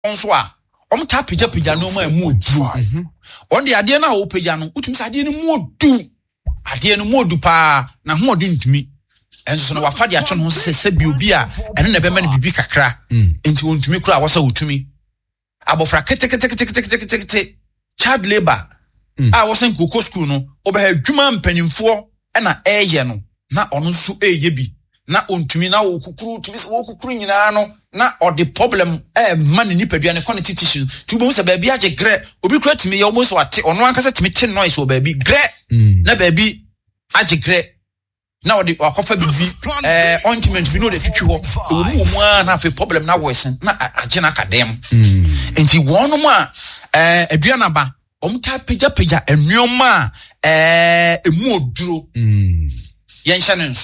onso a omta pija no ma mu oduru on de ade na wo pija no utumi sa ade no mu odu ade no mu odu pa na ho odi ntumi enso so no wafa de acho no se bi obi a ene na be ma no bibi kakra enti wontumi kura wasa wotumi abofra kete child labor a wosen koko school no obeha dwuma mpanimfo na eye no na ono so eye bi na ontumi na wokukuru nyina no na odi problem man ni padua ne quality tissue tubo se ba bi age gre obi kura timi ye obo so ate ono ankasa timi tin noise o ba bi gre na ba bi age gre na odi akofa bibi ointment bi no de twitwi ho omu a na fe problem na worsen na age na kadem enti wono ma aduana ba omta pija enwoma emu oduro yen hye ne nso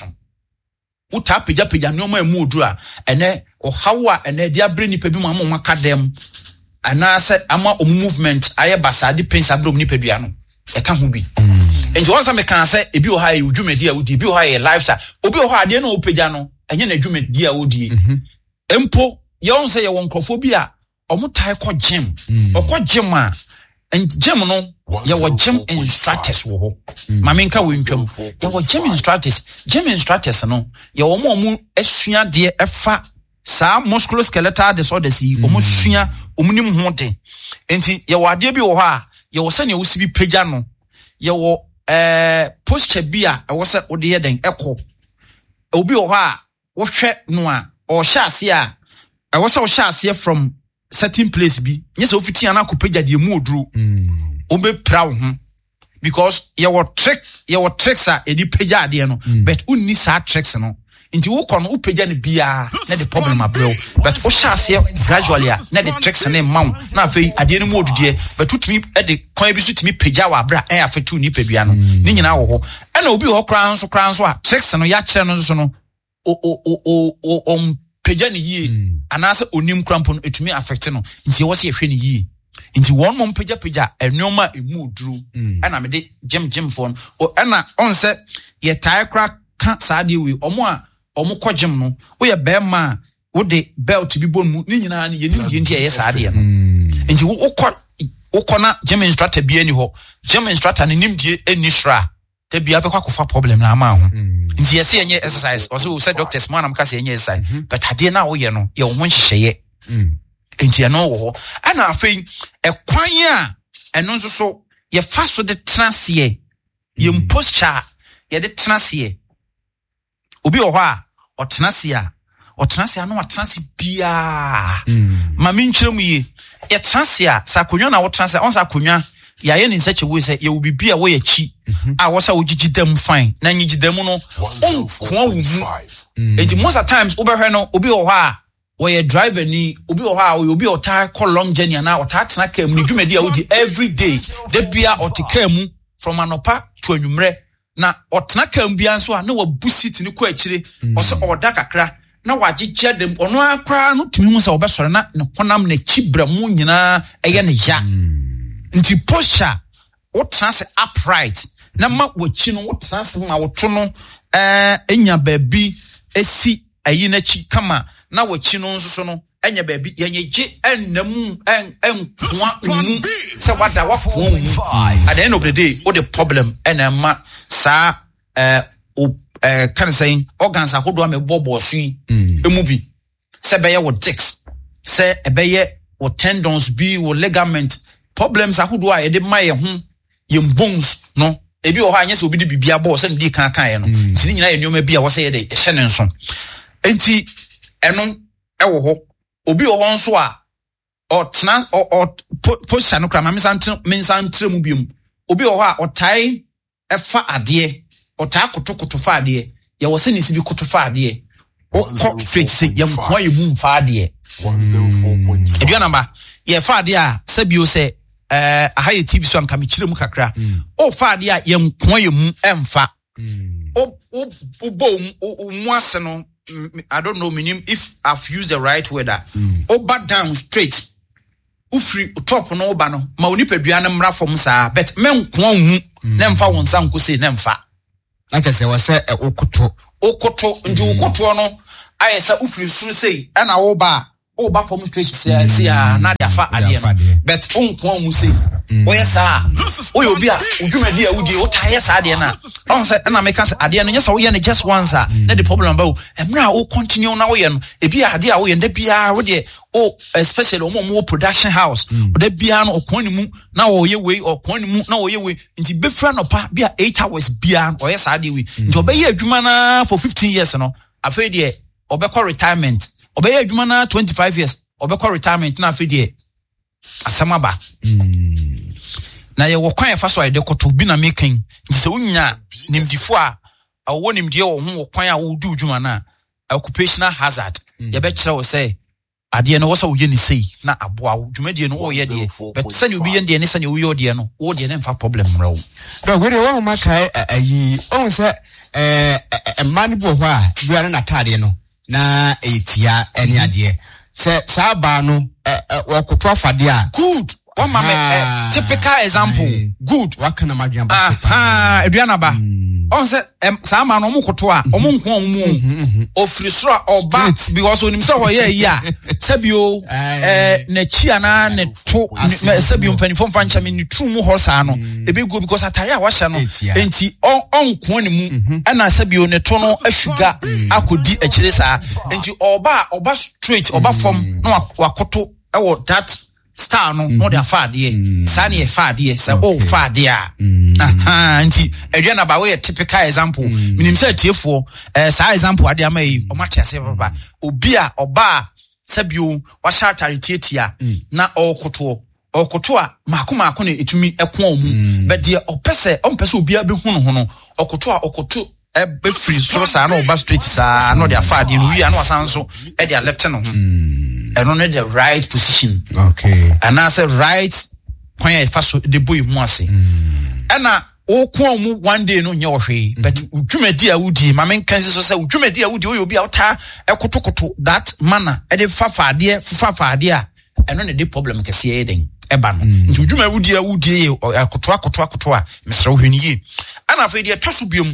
uta pija nneoma emu oduro a ene ohawa ene dia bre nipa bi mu amoma kadem ana se ama movement aye basade pensa bro nipa dua no eka ho bi enti wonsa me kan se ebi o ha e dwumedi a wodi ebi o ha e lifestyle obi o ha ade na opija no enye na dwumedi a wodi empo ye won se ye won krofo bi a omutai ko gym okọ gym a gym no ye wo gym instructors wo ho mamenka wo ntwam ye wo gym instructors no ye wo mo asua de efa sa musculoskeletal disorders yi omo sua omunim ho de enti ye wo ade bi wo ho a ye wo sane wo sibi pagya no ye wo posture bi a wo se wo de ye den ekọ obi wo ho a wo hwɛ no a o hya ase a wo se wo hya ase from certain place bi nyese ofiti ana kopagya de mu oduro obe proud because your tricks are edi pagya de no but unni sa tricks no nti wo kono upagya ne bia na the problem abro but o shase gradually na the tricks na mount na afei ade no mu odude but utumi e de kwan bi so tumi pagya wa bra afetu ni padua no ni nyina wo ho e na obi ho kran so a tricks no ya kire no so no pagya ne yie anase onim krampo no etumi affect no nti wo se ehwe ne yie nti won mom pagya enwoma emu oduru ana me de gym phone o ana on se ye tie crack ka saade we omo ko gym no wo ye be ma wo de belt bi bon mu ni nyina ne ye ni nti ye saade no nti wo ko na gym instructor bi ani ho gym instructor ne nimdie eni sra te bia be kwa kofa problem na ama ho nti yesi enye exercise also said doctors man am ka se enye exercise but ade na wo ye no ye wo nhyehyeye nti eno wo ana afei ekwan a eno nso so ye fa so de transie ye posture ye de transie obi wo ho a o transie no transie bia ma me nkyeremu ye ye transie sa konwa na wo transie on sa konwa ya ye ni such a way say ye will be bia wo ye chi a wo sa wo gigidam fine na nyigidam no on ko wu enti most of times oberhwe no obi wo ho a wo ye driver ni obi wo ho a obi ota call long journey na ota tena kam ni dwumedi a wodi every day de bia otikam from anopa to anwumre na otena kam bia nso a na wabu seat ni ko akire o se oda kakra na wagigye dem ono akra no tumi hu se obesore na ne honam na chibra mu nyina eye ne ya nti posture what trans upright na ma wachi no what trans ma woto no enya baabi esi ayi na chi kama na wachi no nso so no enya baabi yenyeje ennamu enkoa mu se wada wafo mu at the end of the day what the problem enema sa can say organs ahodo am bobo so emu bi se beye wo discs se ebeye wo tendons bi wo ligament problems ahodo a yede maye ho ye bones no ebi o ha anya se obi de bibia bo se ndi kan ye no nti nyina ye nyoma bi a wo se ye de hye ne nso enti eno ewo ho obi o ho nso a o tena o posture no kra ma mensantre mu biom obi o ho a o tai efa ade o ta kotokoto fa ade ye wo se ni sibi kotofa ade o ko straight se ye mo ye mu fa ade 104.5 eduana ba ye fa ade a sabio se ahaye TV so anka me kire mu kakra o fa ade a ye nko ye mu emfa o bom mu ase no I don't know meaning if I've used the right word o back down straight o free top no ba no ma oni padua na mra fom saa but me nko hu na emfa won san ko se na emfa like say we say okoto ndi okoto no ayesa o free suru sei na wo ba oh ba from straight see na dia fa ade no but onkon mu say oye sa oye obi a udwumadi a wudi o taye sa ade na on say na make say ade no nyesa wo ye no just once na the problem ba emra o continue na wo ye no ebi ade a wo ye nda bia wo de especially omo production house o bia no okon ni mu na wo ye we okon ni mu na wo ye we nti befra no pa bia 8 hours bia oye sa ade we nti obe ye adwuma na for 15 years no afei de obekọ retirement obeye adwuma na 25 years obekọ retirement na afei de asamaba na ye wo kwan fa so ide koto bi na making nti se unya nimdifo a wo nimdie wo ho wo kwan a wo du adwuma na occupational hazard ye be kire wo say ade no wo sa wo ye ni sei na aboa wo dwumadie no wo ye de but se ne obi ye de ne se ne wo ye de no wo de ne mfa problem mrawo do we de wo ma kai ayi on se man bo ho a biara na tade no na etia eni ade se sa ba no wakoto afade a good one mama typical example good wakana madwan ba eduana ba on se sa ma no omokoto a omonko omu ofiri soro oba because onim se ho ye ya sabio na chia na ne to sabio mpanifo mfa ncha me ni true mu ho sa no ebe go because atare a wahya no enti onko ne mu na sabio ne to no asuga akodi akire sa enti oba straight oba from no wakoto ewo that star no de afade sa ne afade sa fade a nti eduana ba we typical example minim say tiefo sa example ade ama yi o mate ase baba obi a oba sabio wa sha taritetia na okoto a mako ne etumi ekon mu but de opese obi abehu no ho no okoto be free so sa na oba straight sa no de afade no wi na wasan so e de left no ho and on the right position. Okay. And I said right when I first the boy mwase. And na o kwa mu one day no nya ohwe but udwumadi a wudi ma men kan so say udwumadi a wudi obi awta ekotokoto that manner e de fafaade a eno ne de problem kese e den e ba no nti udwuma wudi a wudi akoto a mesra ohweni yi ana fa de twaso biom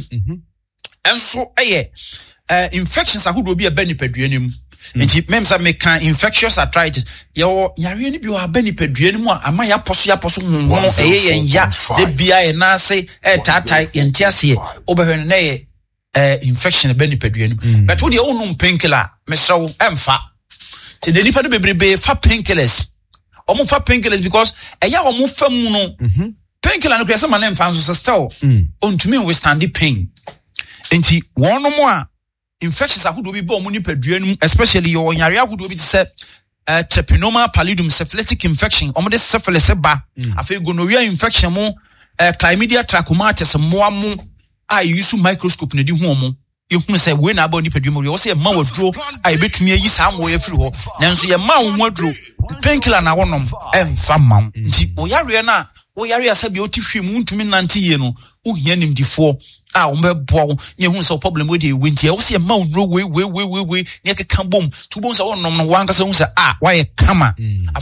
enso eye infections ahodo bi a bani paduanim nti memsa meka infectious arthritis yo yare ni bi o abani paduanim a ama ya poso honhon eye ya de bia e na se tatai entiase obehwe na ye infection bani paduanim but wo de onum painkiller mesrawo emfa te de nipa do bebrebe fa painkillers omo fa painkillers because eya omo fa mu no painkiller no kwese ma na emfa so still ontumi withstand pain nti wono mo a infections ahodo bi bo mu ni paduanum especially your yare ahodo bi say treponema pallidum syphilitic infection omode syphilis ba afei gonorrhea infection mo chlamydia trachomatis mo amu a use microscope na di hu omo ehunu say we na ba ni paduanum we say ma waduro a ebetumi ayi sa mo ya firi ho nanso ye ma wo waduro painkiller na wonom emfa mam nti o yare na o yare asabi o tifhwe mu ntumi nante ye no o hia nimdifo umbe nye hu so problem we dey winti e wo se ma unro we nye keka bom tu bom sa wonom no wanka se hu se why kama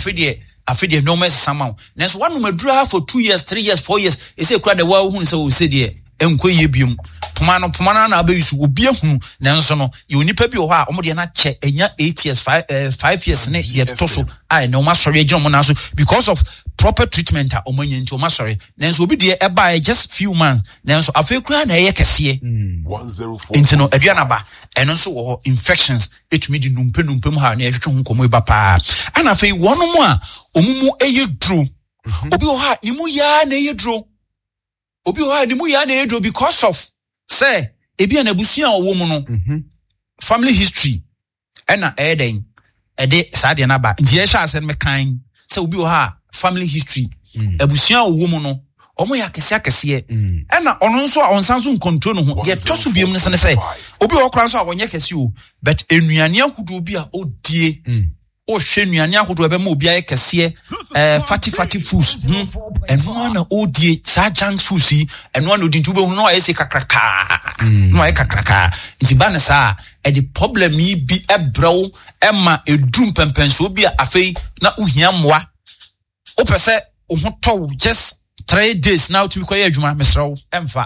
afede no mess sama nenso wanu madura for 2 years 3 years 4 years e se kura de wa hu se wo se de enkoye biom pomana na abe yusu obi ehunu nenso no ye onipa bi ho a omode na che enya 8 years 5 years ne ye toso no ma sorry agino mo na so because of proper treatment a omanya nti o ma sorry nenso obi de eba just few months nenso afei kura na ye kese 104 nti no aduana ba eno nso wo infections etumi di numpem ha na ehwetwe hu komo eba pa ana afei wono mu a omumu eyedro obi ho ha nimu ya na eyedro obi ho ha nimu ya na eyedro because of say ebi na busuan owo mu no family history ena eden ede saade na ba nti ye sha ase me kan say obi ho ha family history abusuan owo mu no omo ya kese ena ono nso a onsanso control no ho ye toso biem ne sene say obi ho kra nso a wonye kese o but enuane ahudo obi a odie o hwe nuane ahudo ebe ma obi aye kese fatty foods eno na odie sa junk foods yi eno na odintu be hu no aye se kakraka no aye kakraka nti ba ne sa e the problem yi bi ebrew ema edum pempenso obi a afei na uhia moa o pese o ho tow just 3 days now to be quiet adwuma mesrawo emfa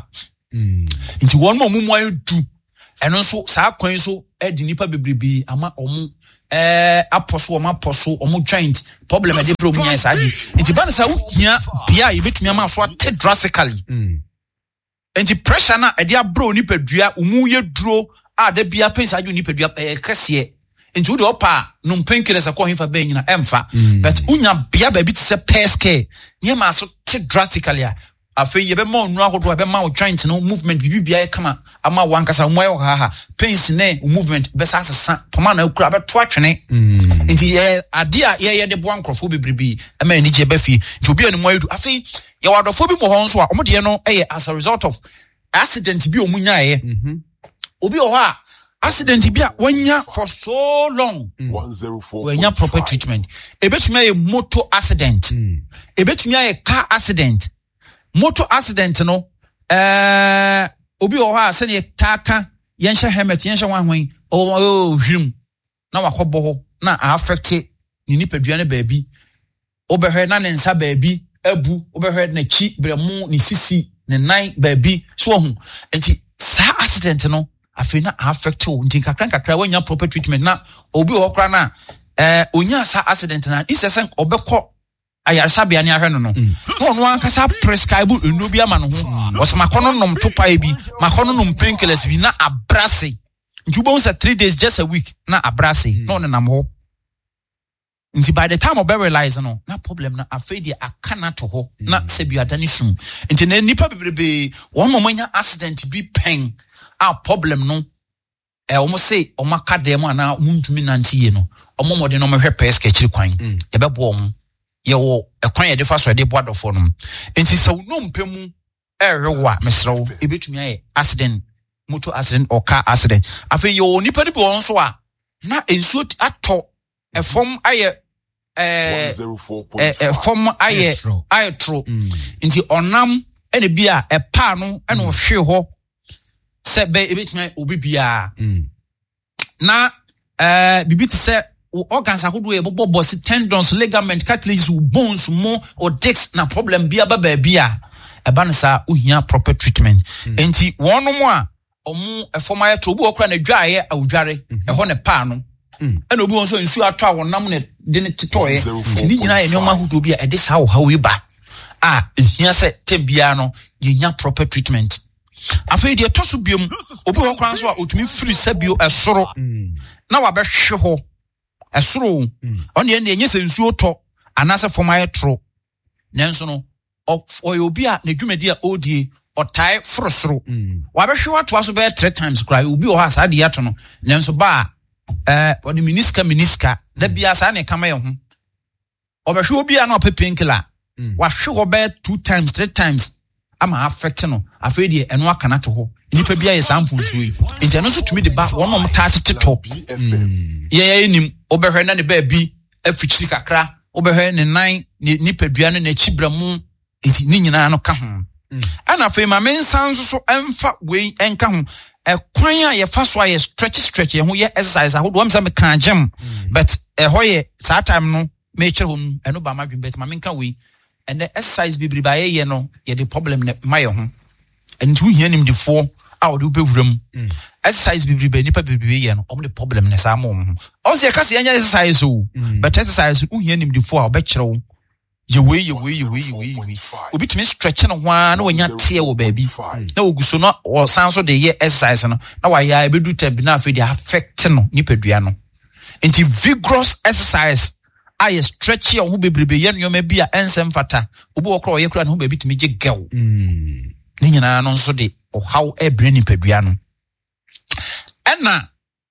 nti won mo mumu ayedu eno nso saa kwan so edi nipa bebrebe ama omu aposo omo joint problem e dey bro munya saadi nti ba nsa wo hia bia ye betumi ama so ate drastically nti pressure na e dey abro nipadua umu ye duro a da bia pensa aju nipadua kese nti wo de opa no painkillers akọ hifa ba nyina emfa but unya bia ba bi te se peske nie ma so te drastically afi ye be ma onu ahodo be ma wo joint no movement bibi bia e kama ama wankasa mo ayo ha pains ne movement be sa sesa poma na akura be to atwene nti ade a ye de bo ankrofo bebribi ama ani je ba fi nti obi ani mo ayu afi ye wadofo bi mo ho nso a omo de no as a result of accident bi omunya ye obi o ha accident bi a wanya for so long 104 wanya proper treatment ebetumi aye motor accident ebetumi aye car accident motor accident no obi o ha se ne taka yensha helmet yensha wanwen hwim na wakobo ho na affect ni nipadua ne baabi obehwe na ne nsa baabi abu obehwe na chi bremu ni sisi ne nan baabi so ho enti sa accident no afi na affect o nti kakra wanya proper treatment na obi o kra na onya sa accident na isesen obekọ ayarsabe ani ahwe no no ankasa prescribe enu bi ama no ho osemakono nom topae bi makono nom painkillers bi na abrase nti ubon say 3 days just a week na abrase no ne nam ho nti by the time obe realize no na problem na afedi akana to ho na sebi adani sum nti na nipa bebrebe won momanya accident bi pen a problem no omo say omaka dem ana muntumi nantie no omo mode no mehwe peske kiri kwan ebebo omo yewo ekwan ye defa so de boadofo no enti se no mpemu erewa mesrewo ebetumi aye accident motor accident or car accident afi yo nipa ni bo nso a na ensuo ato efom aye efom aye tro enti onam ene bia epa no ene ohwe ho se be ebetumi obi bia na bibi ti se organs ahodo e bobo tendons ligament cartilage bones mo or discs na problem bia ba bia eba nsa ohia proper treatment enti wonom a omu efoma ya tobu okra na dwae awdware eho ne pa no ena obi won so nsu ato a wonam ne de ne tetoye ni nyina ye nyoma ahodo bia e de sa wo hawe ba ehia se tembia no ye nya proper treatment afei de toso biom obi okra so a otumi free sabio esoro na wa behwe ho esoro on ye enye sensuo to anase foma ye tro nanso no obi a na dwumadi a odie otai frosoro wa behwe wato aso be 3 times cry obi o ha sa de yato no nanso ba odi miniska da bia sa na kama ye ho obehwe obi a na painkiller wa hwe ho be 2 times 3 times ama affect no afedi eno aka na to ho nipa bia ye sample nsuyi nti eno so tumi de ba wonom taate to ye enim obehwe na ne ba bi afichiri kakra obehwe ne nan nipa dua no na chibramu nti ni nyina no ka ho ana fe ma mensan so emfa we enka ho ekwan a ye fa so a ye stretch ye ho ye exercise ahodo am say me kan gym but ho ye saa time no me kire ho eno ba ma dwen bet ma menka we and the exercise bibri ba ye no ye the problem ne ma ye ho and who hia nim the four out do be wuram exercise bibri ba nipa bibri ye no om the problem ne sa mo o se ka se anya exercise o but exercise who hia nim the four o be kire wo ye we obi tumi stretch no hwa na wonya tie wo baabi na oguso no o san so de ye exercise no na wa ya ebedu temp na afi de affect no nipa dua no enti vigorous exercise I stretch your who be bribe you may be a ensem fata. Ubu okro ye kura no be bitimi je gel. Ni nyina no so de o how e brain pedua no. Ena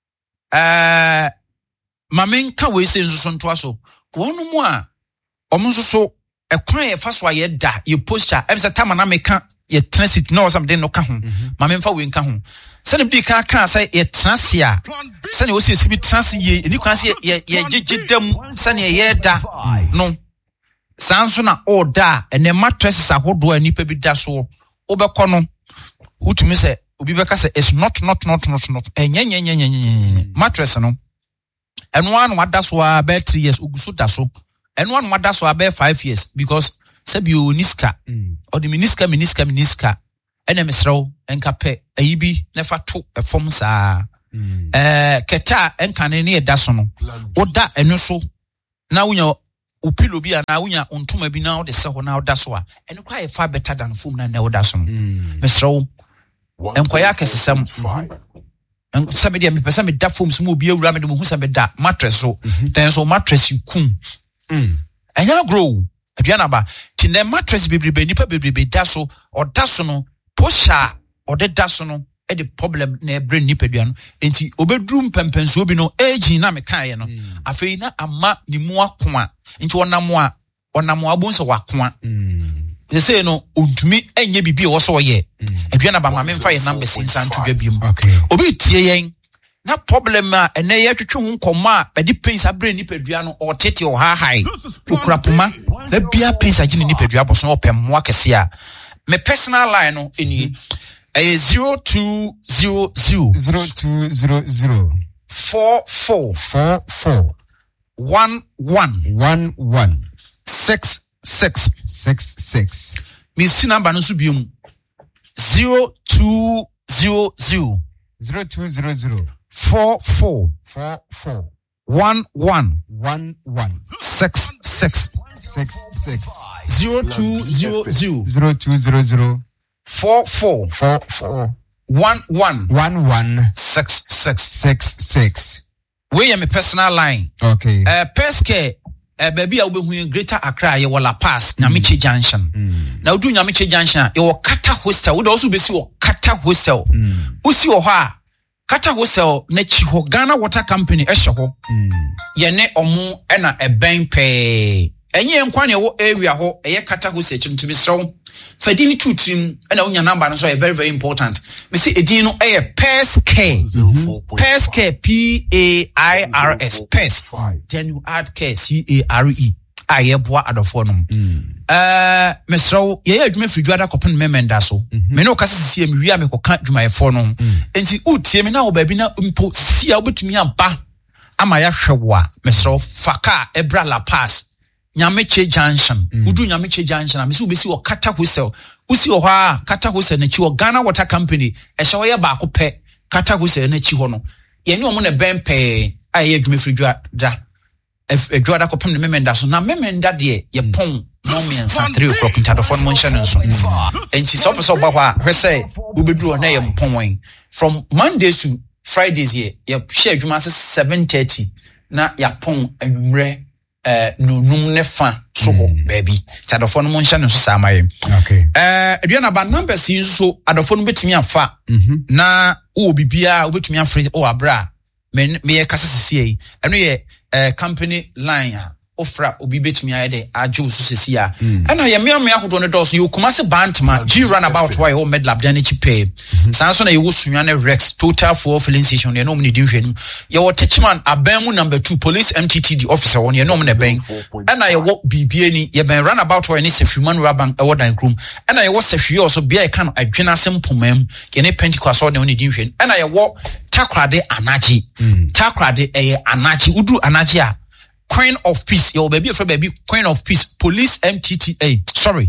mamenka we se nso nto aso. Wonu mu a omo nso so ekwan ye fa so ye da ye posture em se tama na meka ye transit no something no ka ho. Mamemfa we nka ho. Sani bi ka say ye transia. Sani o se bi transi ye ni kwan se ye gigidam sani ye da no. Sanso na o da ene mattresses ahodo anipa bi da so. Obekọ no utumi se obi beka se it's not enye mattress no. Eno anu wada so about 3 years oguso da so. Eno anu wada so about 5 years because sabi o niska or the miniska ene mesrew enkape ayibi nefa to efom saa keta enkane ne eda so no oda eno so na wonya upilo bi na wonya ontoma bi na wo de se ho na oda so a eno kwa ye far better than foam na oda so no mesro enkoya kesesem sabe dia me pesa me da foam so mo bi awura me de mo hu sabe da mattress so then so mattress kum anya grow aduana ba ti na mattress bebrebe nipa bebrebe da so oda so no posha ode da so no e the problem na brain nipa dua no enti obedrum pempenso obi no age na me kan no afei na ama ni mu akoma enti onamo abonso wakoma they say no ontumi enye bibi e wo so ye aduana ba ma me mfa ye number sinsa ntodwa biem obi tie yen na problem a ene ye twetwe ho nkoma a de pains abrain nipa dua no o tete o ha hai okurapoma da bia pains agine nipa dua boso o pemmo akese a me personal line no eni 0200 44 11 66 mi si number no so biom 0200 44 11 66 0200 44 11 66 we am a personal line peske baby a obehu Greater Accra ye wala pass Nyamiche Junction na udu Nyamiche Junction e wo Kata Hostel wo also besi wo Kata Hostel usi wo ha Kata Hostel na chi ho Ghana Water Company e hye ho ye ne omo e na eben pe enye nkwa ne wo area ho e ye Kata Hostel chimtumi srew fadini tutim e na unya number no so very very important me see edin no e Peske PAIRS Pes then you add care CARE ayeboa adofo no me srew ye adwuma fridwada kopon memenda so me no kase sie me wia me koka dwumayefo no enti utie me na wo ba bi na mpo sia obetumi aba ama ya hwewo a me srew faka ebra la pass Nyamiche Junction udu Nyamiche Junction amisi ubesi wo Kata Hostel usi wo ha Kata Hostel na chi wo Ghana Water Company e hye wo ye ba ko pe Kata Hostel na chi ho no ye ni omo na bempe aye adwuma fridwa da edwada ko pem ne memenda so na memenda de ye pon no miensa 3 o'clock ntado fon mo nhyɛ no so enti so person ba hwa hwese ubeduru na ye mpon wen from Mondays to Fridays ye share adwuma 7:30 na ya pon anwumre nunum ne fa so ho baby tadofo no mo nhyɛ no so samaye aduana ba numbers yi so adofo no betumi afa na wo bibia wo betumi afre o abra me ye kasa sisi eno ye company line ofra obi betumi ayede ajo so sisi a ena ye me ahodo ne dos you kuma se bantma G runabout why ho medlab dan chi pay sanso na ye wo sunwane Rex total for filling station ye no mni din hwenu ye wo techman abamu number 2 police MTTD officer won ye no mna ben ena ye wo bibie ni ye ben runabout why ni sefiman rabank e wo dan krum ena ye wo sefie also bia ye kan adwena sempomam ye ne Pentecost won ne din hwenu ena ye wo takrade anaji takrade anaji udu anaji a Queen of Peace your baby for baby Queen of Peace police MTTA sorry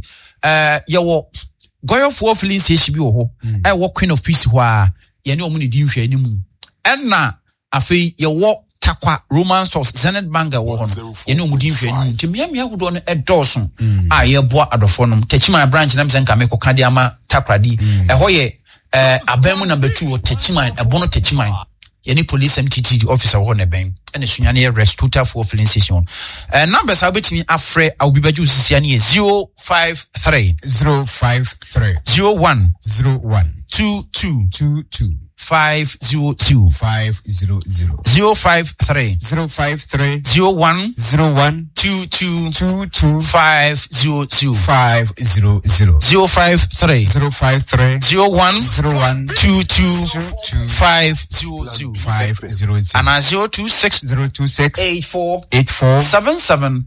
ye wo goyo for filling station bi wo ho e wo Queen of Peace ho a ye ne omu ne di nhwe animu enna afei ye wo takwa Roman stores Zenith Bank wo ho no ye ne omu di nhwe animu timiamia hodo no edoso a ye boa adofo no techima branch na mzenka me koka dia ma takradi ho ye abamu number 2 wo techima ebono techima any police MTT officer won e ben ene sunyane rest total for filling station numbers I betimi afre I will be baju sisia ne 053 01 22 502 053 01 22 502 053 01 22 502 and 026 84 77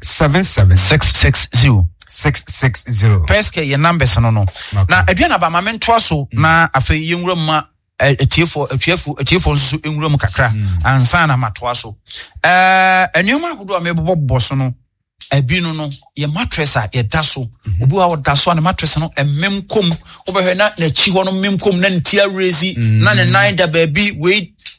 660 Peske ye numbers no na aduana ba ma mento so na afei yenwura ma etiefo nso enwura mu kakra ansa na matoa so enioma hodo a mebobbo so no ebinu no ye mattress a ye da so obi wa da so na mattress no ememkom obehwe na chi ho no memkom na ntia rezi na ne nine da baby we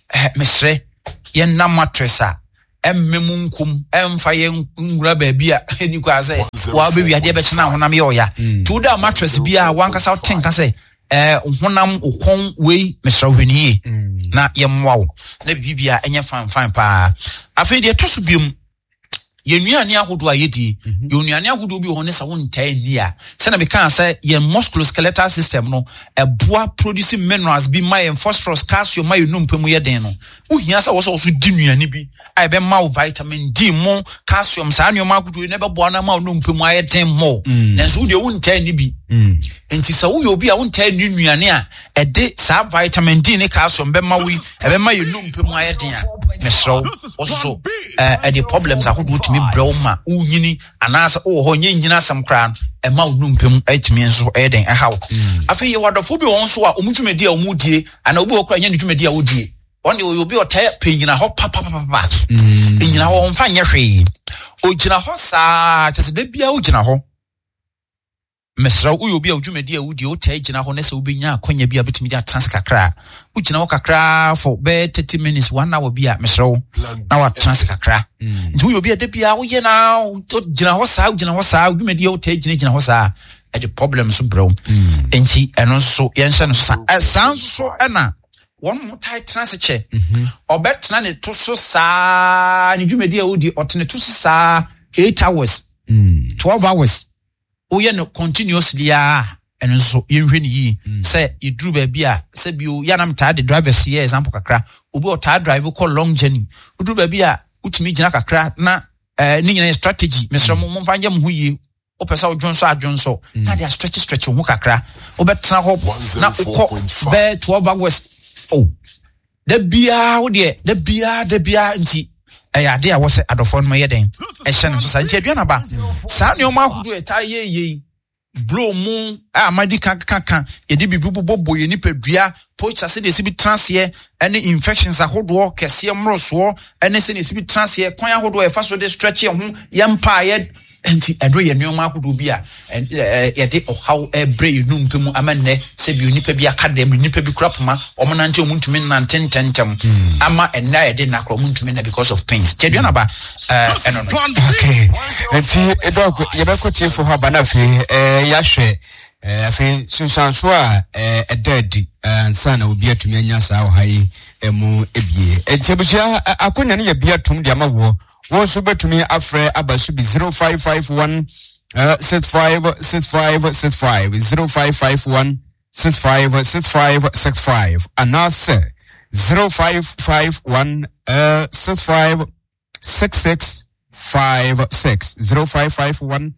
mesre ye na mattress a emmemunkum emfa ye ngura ba bia eni kwa say wa be wiade be chena honam ye oya to da mattress bia wankasa tenka say honam ukon we mesra hwenie na ye mwawo na bibia enye fan pa afi de toso biom ye nuane ahodo ayedi ye nuane ahodo bi ho ne sa wontai ni a se na me kan say ye musculoskeletal system no eboa producing minerals bi my phosphorus calcium my numpemu ye den no uhia sa wo so di nuane bi ai be ma vitamin D mo calcium sa anyo magudo ne be boa na ma numpemu aye den mo nanso de wontai ni bi enti sa wo ye obi a wontai ni nuane a ede sa vitamin D ne calcium be ma wi e be ma ye numpemu aye den a mesro also the problems ahodo timi broma unyini anasa ho nyina sam kran e ma numpem atimi nso e den e hawo afi ye wadofo bi won so a omutwumedi a omudie ana obi okra nya ntwumedi a odie wonde obi otai penyina ho papa penyina ho mfa nye hwe ogina ho saa chese da bia ogina ho mesra uyo obi a odwumedi a odie otai gina ho na se obenya akonya bia betimi dia transkakra ugina ho kakra for be 30 minutes 1 hour bia mesra na wa transkakra nti uyo obi a da bia wo ye na gina ho saa odwumedi a otai gina ho saa e the problem so bro enti eno so ye nse no saa so na one more tight transache obetna ne to so saa ne dwumedi a odi otene to so saa 8 hours 12 hours oye no continuously eno so yenhwe ne yi say idru ba bia say bio yanam taa de drivers here example kakra obi o taa drive ko long journey udru ba bia utimi gina kakra na ni nyina strategy mesro mo mfa nyam hu yi o pesa odwonso na dia stretch ho kakra obetna ho na ukọ be 12 hours da bia nti ade a wo se adofo no yeden hye no so sa nti aduana ba sa ne o ma hudu eta ye blow mu amadi kan yedi bibu bobo ye nipadua pocha se de sibi transfer any infections ahodo kese mroso any se de sibi transfer kwan ahodo e fa so de stretch ho yempa ye enti edo ye nneoma ahodo bi a yede how every numpemu amanne se bi onipa bi akadem nipa bi krapoma omonante omuntumi nantententem ama enna yede nakro omuntumi na because of pains keduana ba eno okay enti edog ye be kotie fo ha ba na fe ya hwe afi sunsanso a edadi ansa na obi atumi anya saa ho hayi emu ebie entiabusia akonya ne ye bia tum de amawo wo so betumi afre abasu bi 0551 6565 0551 6565 anase 0551 656656 0551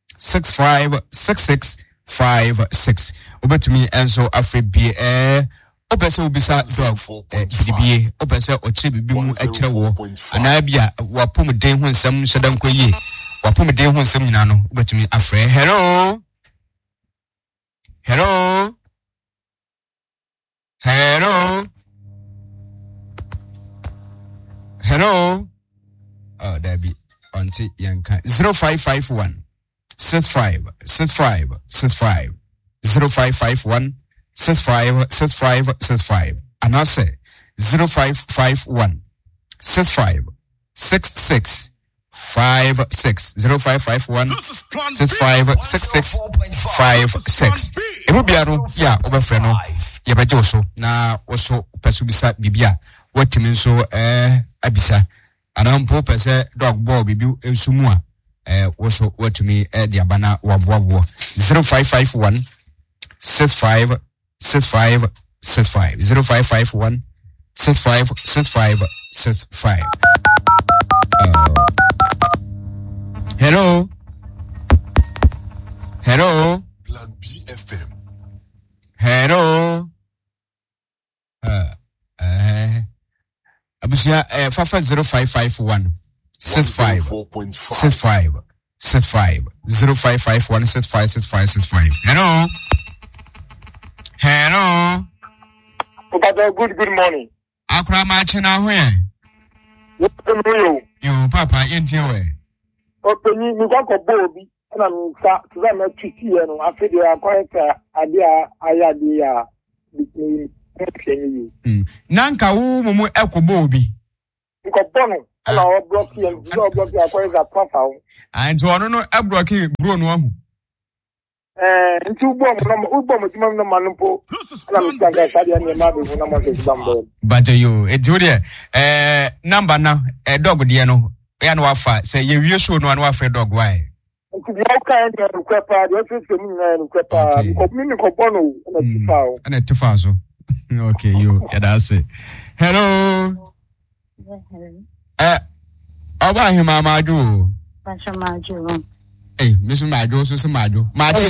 656656 obetumi enso afre bi opese obisa dog bibie opese oche bibi mu akire wo anabia wapom den ho nsam hyedan koye wapom den ho nsam nyina no obetumi afre hello oh dabi onti yanka 0551 6565 0551 6565 and I say 0551 656656 0551 656656 ebubiaro ya obafre no ye beje so na woso pesubisa bibia watimi nso abisa anampo pese dog ball bibi ensumu a woso watimi de abana waboabo 0551 6565 0551 6565 Hello Plan B FM Hello abusia fafa 0551 65 0551 6565 Hello Papa, good morning. Akra machina hwe. Yo papa yenti we. Openi ni kwa bobi na nsa tza na twiti ye no afede akweta ade a ayade a Nanka wo mumu ekobo obi. Nkobono ala o block you akwa za papa o. And ono no ebroki bro no ahu. Nti ubom tuma no manumpo. Ala mtanga sadia ni ma be na mo se bambo. But you edure number now dog de no ya no afa say ye wie show no afa dog why. Nti ya ka en no kwepa de so se mi na no kwepa ko mi ni ko bono na tifa o. Na tifa so. Okay, you that's it. Hello. Oba hima madu. Pacha madu. Miss Madu, so Madu. Martin.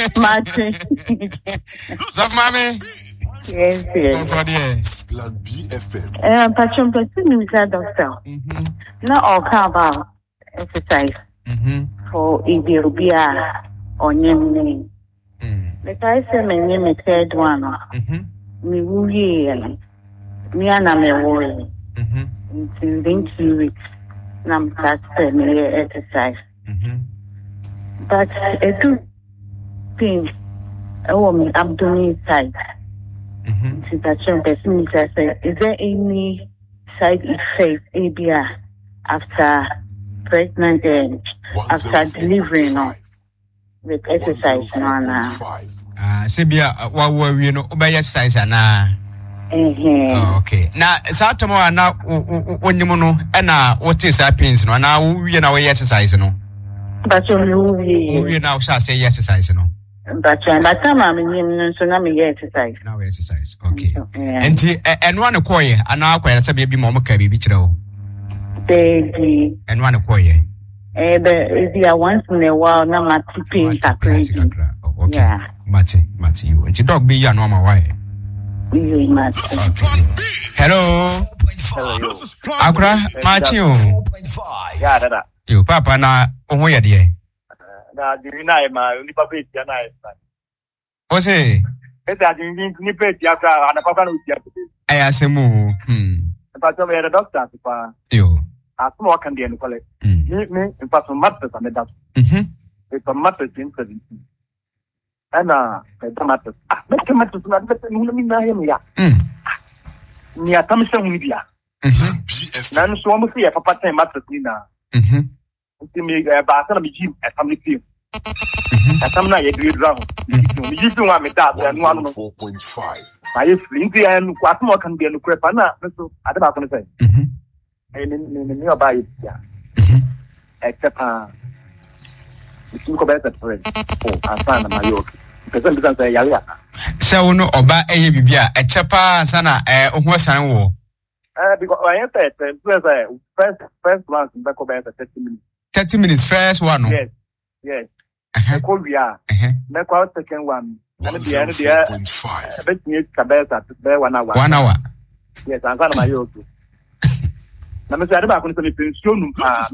So, mommy. Yes. Plan BFM. Pacha, doctor. Not all about exercise. For Ibirubia or Yemini. But I say, my name is third one. Me wooly, me and I'm a worry. Within 2 weeks, I'm starting exercise. But a two things, my abdomen side. Is there any side effect ABR after pregnant and after delivering with exercise? Sebia, what were you know by exercise? Okay. Now, Satamo, now when you know, and what is happens now? We know exercise, no. But you now shall say exercise, no. But by time I'm in tsunami exercise. Now exercise, okay. And one acquire, and now quite a baby mama carry which row. Baby. And one acquire. If you are once in a while, now my tipping are crazy. Okay. Mate, you. And your dog be your normal way. Hello. Akra, Matthew. Yeah, You papa na omoya die. Na dirina ma ni papa etia na esa. O se. Esa ni pe etia ka ana papa no etia. Aya semu. Papa me the doctor pa. Yo. Aso wa kan die no kole. Me papa matter sa me da. E pa matter tin sa. Ana pe matter. Me matter na me na ya. Ni atamsha mu dia. Na no so mo se papa ten matter ni na. Me ba sana mi gym atam ni film. Atam na ye grade round. Mi gym wa me da no anu. 4.5. Aye flinti an kwatu mo kan be no krepa na so ade ba ko ne sai. Ni ba ye ya. Except ko ba ta friend. Asana ma yo. Because I'm saying ya. So no oba eye bibia e chepa sana oho san wo. Because I entered first one back over 30 minutes. 30 minutes first one. Yes. I call we are. Back out second one. And the end there. Bet me cabeza to 1 hour. 1 hour. Yes, I'm going to my yoke. Now, Mr. Adaba, I'm going to pension.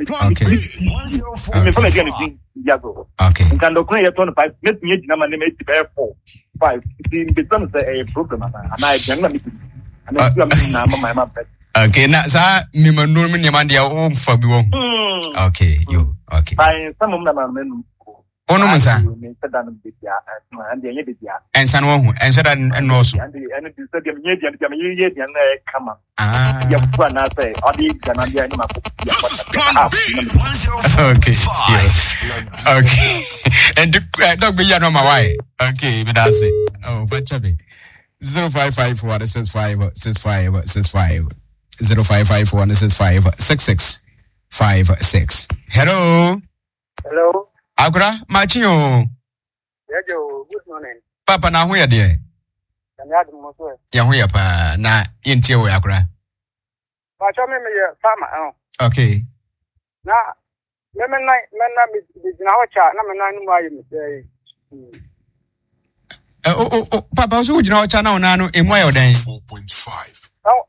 Okay. And can look at 25. Let me number name 4, 5. It becomes a problem. And I can my mom. Okay, now, sir, me manurmi ni mandi ya fabi wo. Okay, you. Okay. By some of them, Ono musa. And san wo hu, and said and no so. And the stadium yet and come up. You put na say, Odi Ganadia in my Okay. Okay. And dog be no my way. Okay, but that's it. Oh, but chabe. 0554656565 0554656656. Hello. Agra Machio. Good morning. Papa na hu ya de. Ya hu ya pa na yentie wo Agra. Pa cho me farmer. Okay. Na me na na cha na me na nu ayi me. Papa so ujina ocha na ona no emu ayo den. 4.5.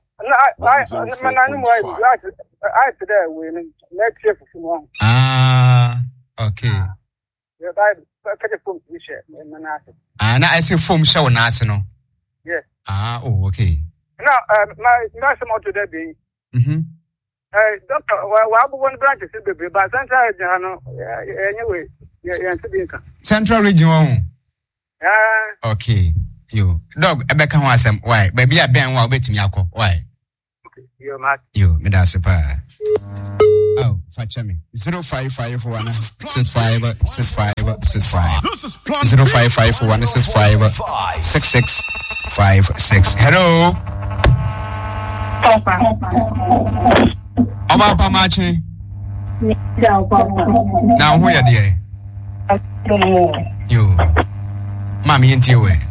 I today we next year for okay. Na I say foam show na ase no. Yes. Oh, okay. Now, my some today be. Doctor, why one branch is be but central anyway, yeah, Central region. Okay. Yo, dog, Ebeka Wasam, why? Baby, I been well bet me alcohol. Why? Yo, me that's a pa. Oh, fetch me. 0551 65 65 65. 0551 65 66 56. Hello. Oba Pamachi. Now who are there? You. Mommy into your way.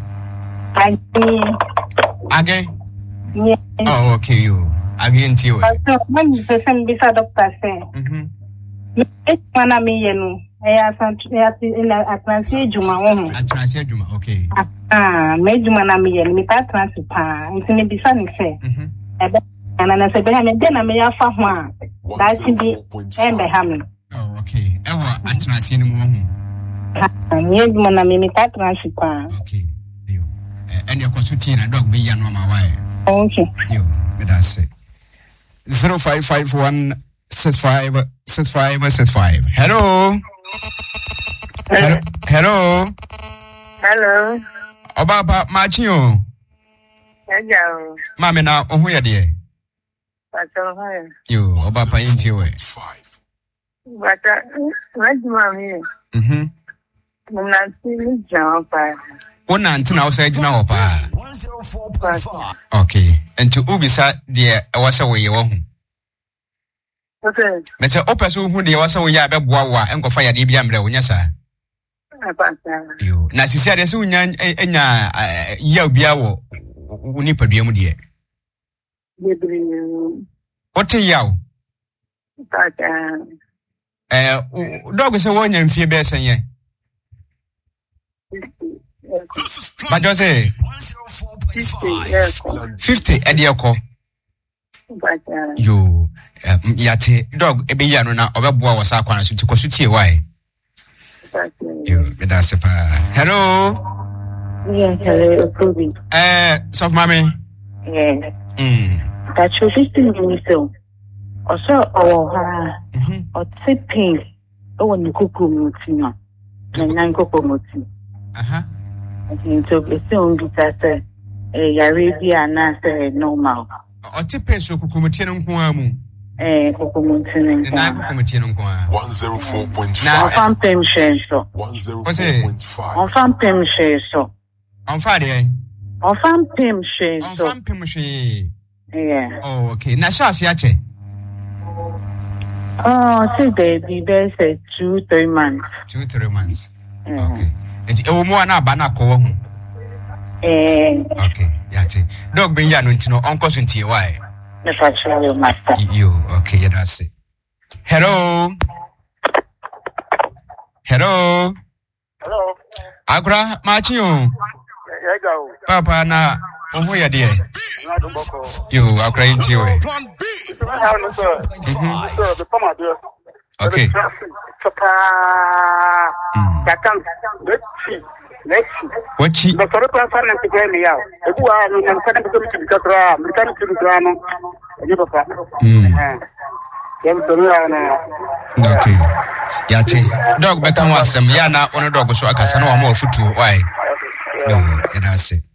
Again? Oh, okay, you. Again to you. So, when you say, doctor say, it's one of me, you know. I have a translate Juma. I translate Juma, okay. Made Juma me and me that translate. It's in the sun, say. And I said, then I may have one. That's the end of Hamlin. Oh, okay. I translate him. Made Juma me that translate. Okay. And your consulting a dog be on my wife. Okay. You, that's it. 0551 65 65 65. Hello. Hello. Hello. Oba Machio. Hello. Mama na who ya there? You Oba pa into way. But what do you mean? I'm not seeing jump. One until now said now, pa. 104.5. Okay. And to Ubisa, dear, I was away your home. Okay. Mr. Opasu, who they was away at Wawa and go fire the Biamra, yes, sir. You. Now, she said, as soon as you biawo, Nipa Diamudia. What a yow? Dog is a one and fear bears and ye. But you say 50 at the alcohol. You yate dog a biano na obaboa was aqua to consume why. You that's a hello. Yes, hello, Kobe. Soft mommy. Yeah. That's your 15 minutes so. Or so, or tipping. Oh, when you cook mutina. And 9 cocoa mutina. So it's only that Arabia and normal. Or tipping so Kukumatin Kuamu. Kukumatin 104.5. Now, farm pension so. 104.5. On farm pension so. On Friday. On farm pension so. On Pimushe. Yeah. Oh, okay. Nashas Yache. Oh, see, baby, there's a 2-3 months. 2-3 months. Okay. It's a more na banako. Okay, yate. Dog be yanu ntino uncle sunti why? You okay, yeah, that's it. Hello. Hello. Hello. Agra Machio. Papa na who ya dear? You Agra into you. Okay. What she? The correct person to get me out. If you are in some kind of drama, mechanic to the drama, okay. Yate. Dog become was some yana on a dog so I can know more foot to why. No, and I say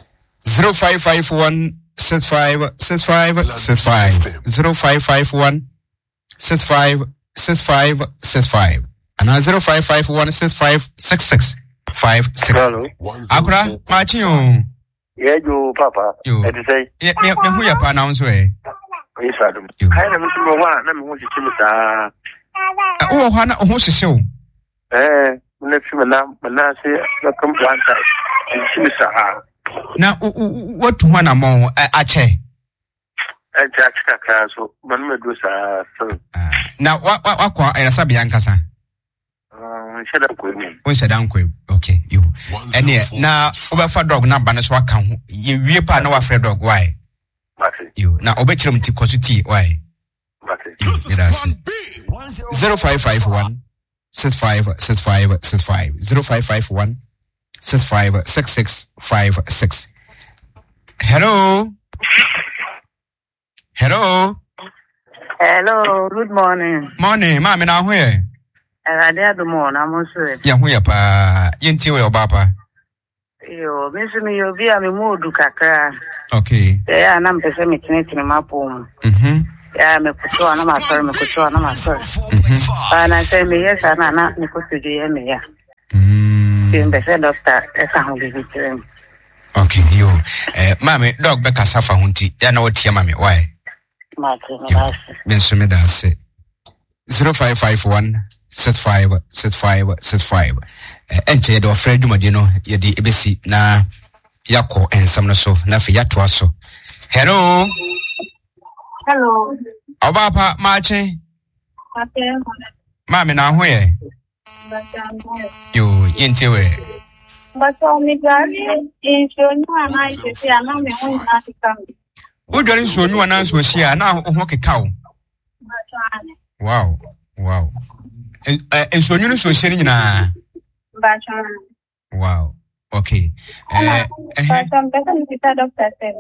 0551 65 65 65 0551 65 65 65 and 0551 65 66 56. Hello. Akura Machio. Yeah, you, Papa. You. I say, yeah, who you pronounce way? Yes, I do. I haven't seen one. I'm going to see oh, Hannah, who's the show? Next to Manasseh, not come one side. And see, now, what one among Ache? I just can't so one may do so. Now, what I Sabianca, sir? Shut up with me. We said, Uncle, okay, you. And yeah, now, over for dog, not banners, what can you reap no afraid dog? Why? You now obey him to cosity. Why? You 0551 65 65 65 0551 65 66 56. Hello. Hello. Hello, good morning. Morning, Mammy, now where? I had the morning, I'm also. Yeah, we are pa. Yenti, your papa. Yo, me yo be a me mood kakra. Okay. Yeah, and I'm the same in my poem. Yeah, me kutoa na masori, me kutoa na masori. And I say me yes, and I'm not me kutoa me ya. The doctor, esa hundi vitu. Okay, yo. Mami, dog beka safa hunti. Ya na wotia mami, why? Mensu me da se. 0551 6565. Enche do Fred Madino yedi ebesi na yako ensam no so na fe yatoa so. Hello. Hello. Obapa mache. Okay. Mami na ho ye. Yo, yente we. But me gari inshonu ana ise ana me ho na tikam. O dware so nyu ana so hia na ho kekaw. Wow. So nyu so hia ni nyina. Wow. Okay. But better kita doctor said.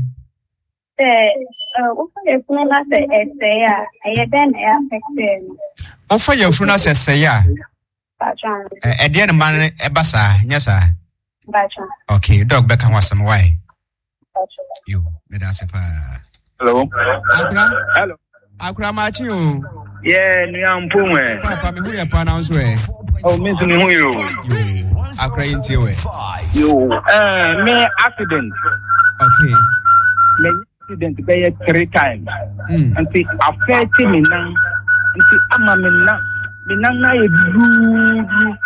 Ufa na se eseya, ayeden e affected. Ufa yefuna se seya. Edian man ebasa, nyasa. Okay, dog back and wasam why. You, Medasepa. Hello. Hello. Akra machi o. Yeah, ni ampume. Papa me hu ya pa na nso e. Oh, me so ni hu yo. Akra yinti we. Yo, me accident. Okay. Me accident be 3 times. Anti affect me now. Anti ama me now. Me now e blue.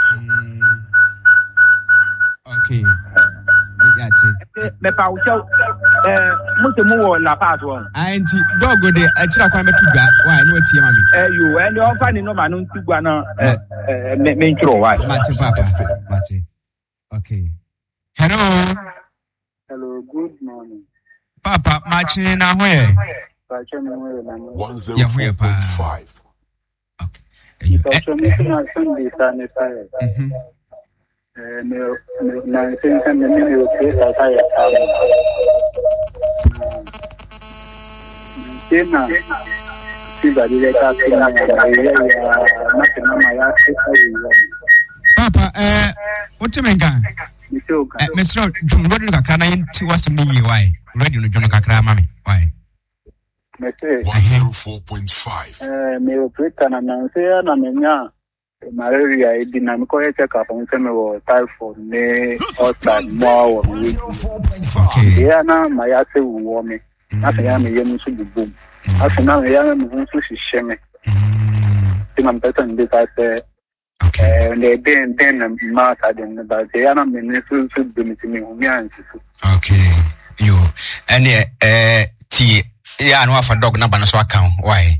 Okay. Me pa ucho mo wo la part one. Anti dog go dey akira kwa metu gba why no tie mami. You and your fan no ma no ntugwa na me ntro why. Mate papa. Mate. Okay. Hello. Hello, good morning. Papa, machi na ho ye. 104.5. Okay. Papa, what you mean? Mr. Jordan Kakana into was me, why? Ready to join Kakra, mommy. Why? 104.5. Me operator na nanse na menya malaria dinamiko ya check up on me wo typhoid ne outside more wo. Okay. Ya na mayase wo me. Na ya me yemu su bubum. Afina me ya me hu su hihye. Ti man person dey say okay. And then matter then but they are not me su bumiti me hu mi anti. Okay. You and T yeah, no for dog number no so account. Why?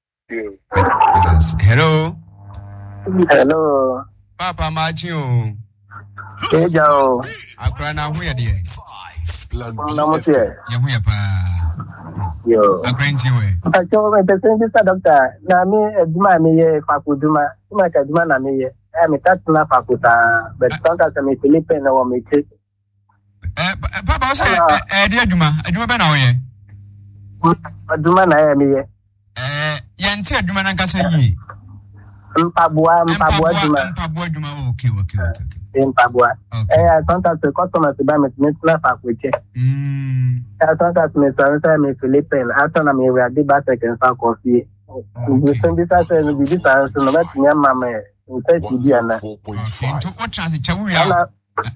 Hello. Hello. Papa Machu. Ejao. Akra na hu ye de. Plan B. Na mo tie. Ye hu ye pa. Yo. Akra nti we. Acho me person this doctor. Na me eduma me ye fakuduma. Ma ka eduma na me ye. Me tatuna fakuta. But sometimes me Philippine na wo me take. Papa say di aduma be na wo ye. Aduma na ya me ye. Yanti aduma na nkasa yi. Mpabua aduma. Mpabua aduma. Okay. Mpabua. Sometimes the customers buy me na fakuche. Sometimes me say me Philippine. After na me we adi ba second fa coffee. We send this as no be this as no bet nya mama. We say di ana. 104.5. To what chance chawu ya.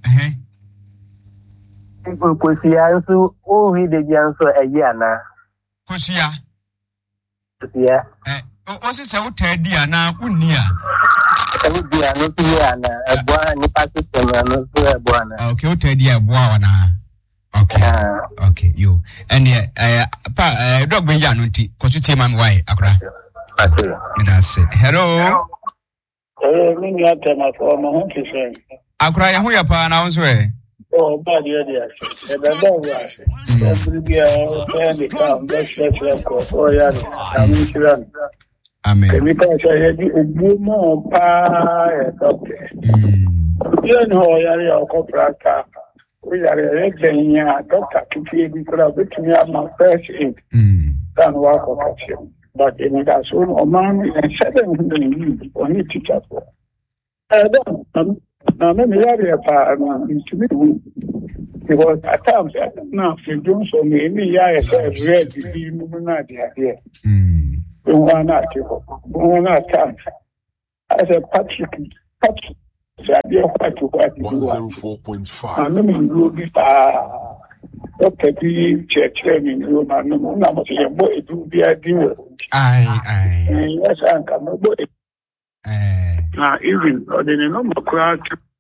Kosia nso o wi de dia nso eyi ana. Kosia. Yeah. O si se o ta di ana unni a. Ewu di ana to ana eboa ni pakistan ana to eboa ana. Okay, o ta di eboa wana. Okay, yo. And pa dog be ya no nti ko tutie mam why akra. Okay. That's it. Hello. Me ni ata na ko mo hu ti se. Akra ya hu ya pa na unso Oh, bad idea. Amen. But in that soon, or man, and 7 on teachers. Maybe to me, because at times, now, if you don't so many, I have read the Illuminati here. One time. As a Patrick, so I did quite to what 104.5. I know you will be okay, the church in room, and no much a boy it will be a deal. Aye. Yes, I can no boy. Now, even or the number crowd,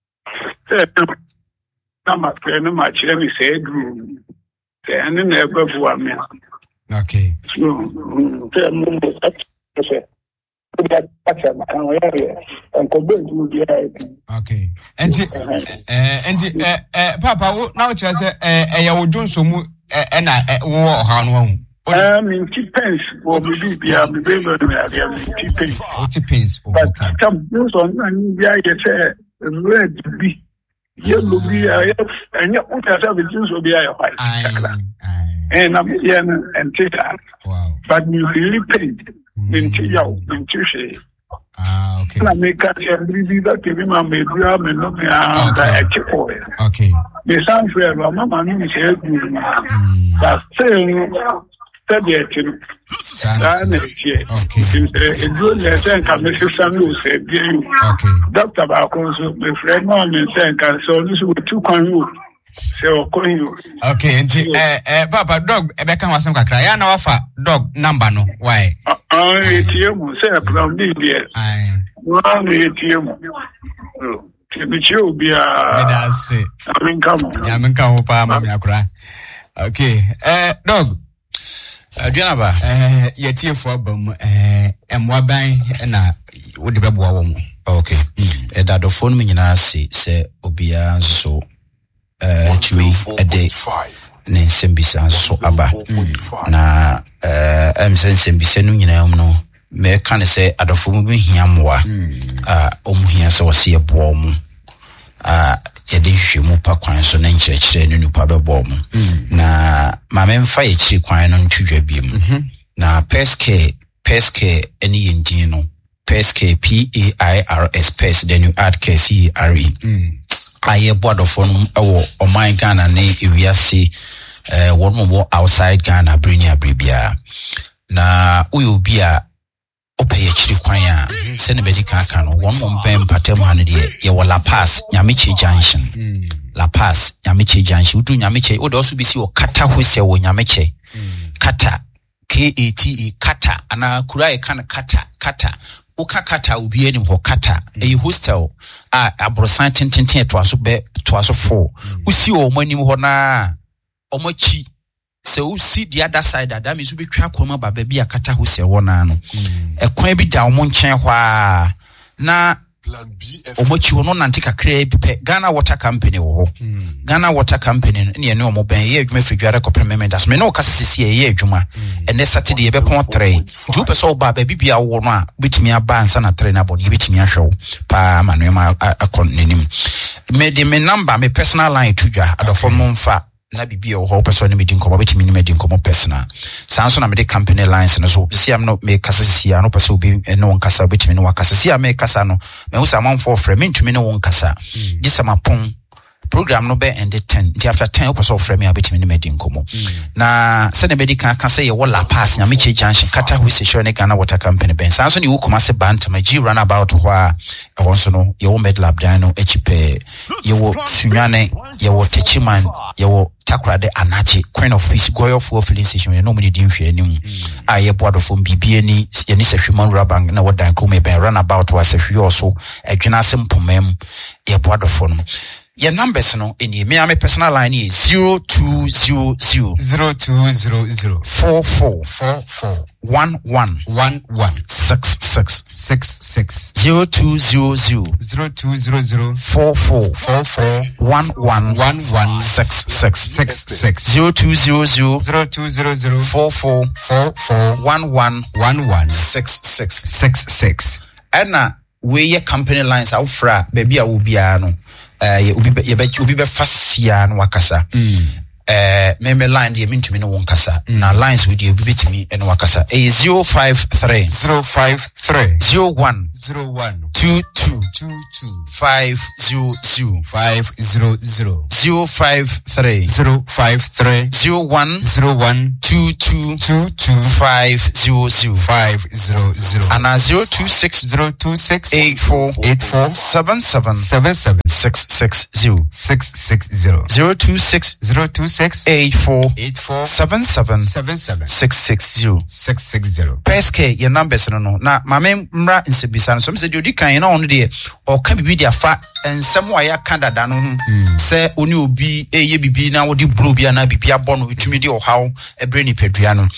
not much, let me say, and then never for me. Okay. Okay. And Papa, now just a would so mu and I war hand. Pence will be Pence. But some news on the red be yellow be and yet what has evidence will be a white. And I'm and take that. Wow. But you really paid. Okay. I make a that give him a medium and not a chip. Okay. The sound fair, Mamma is helping. That's saying, okay. Doctor Balcons, my friend, Mom, and Sanka, so this will two can you. So, okay, and Papa dog, Rebecca was some cry. No offer dog number no. Why? ATM, say a crown, dear. One ATM. Be I mean, come on. Yamin cry. Okay, dog. Janaba, yet here for bum, and what bang, and would the woman. Okay, that the phone me say, Obia so. Chimi a day ne sembisa so aba na sembisa no nyina no me ka ne se adofo mu bi hia moa hia se wo se ebo mu ye de hwemu pa kwan so na nkyerɛkyerɛ no nupa bɛbɔ mu na ma me mfa ye kiri kwan no ntwudwa biem na peske eni yendin no peske PAIRS pes then you add CRE aye board for o my Ghana ne ewiase one more outside Ghana brinia bribia na uyo bia opeye chiri kwan a se ne bedi kan no one more ben patem han de ye wo La Paz Nyameche junction La Paz Nyameche junction udu Nyameche o de also bi si o kata hose wo Nyameche kata KATE kata ana kurai kan kata ukakata ubie ni hokata e hostel abrosan tenten to aso 4 usi o manim ho na omachi se usi the other side that means we twa koma baba bi akata hostel wona no ekwan bi da omo nchen hwa na omochi wono nante kakra bi Ghana Water Company wo Ghana Water Company ne ne omo ben ye adwuma fridware kopre das me no kasisi ye adwuma ene Saturday be pon 3 ju pe so ba bi bia wo no a bitimi aba ansa na 3 na body bitimi ahwew pa manuema akon nenim me de me number me personal line tudwa adofo mfa na bibia wo person ne medin komo bitimi ne medin komo personal sanso na me de company lines no so si am no me kasisi no person obi no wonkasa bitimi no wakasa si am me kasa no me hu sa manfo frɛ me ntumi no wonkasa gisama pon program no be end 10 nti after 10 person frɛ me abitimi ne medin komo na se ne bedi kan say ye wo La Paz Nyameche junction kata hu se show ne Ghana Water Company ben sanso ne wo koma se bantama G run about ho a wonso no ye wo medlab dan no echipe ye wo sunwane ye wo techiman ye wo takrade anachi Queen of Peace go of filling station no me din hwe anim aye board of bibie ni ye ni sehweman rabang na wodan ko me ben run about was ahwe also adwena sempomem ye board of no your numbers no in me my personal line is 0200 44 11 66 0200 44 11 66 0200 44 11 66 ana we your company lines aufra baby a wo bia no ubi be fasia no wakasa meme line de mentumi no won kasa na lines with you bitimi eno wakasa 053 01 22 500 053 01 22 500 and 026 84 77 660 026 84 77 660 Peske your numbers no na mame mra nsebisa so me say odi kan na ono de o ka bibi dia fa ensem wa ya Canada no se oni obi eye bibi na wodi bro bia na bibi abo no etumi de o haw ebre ni pedua no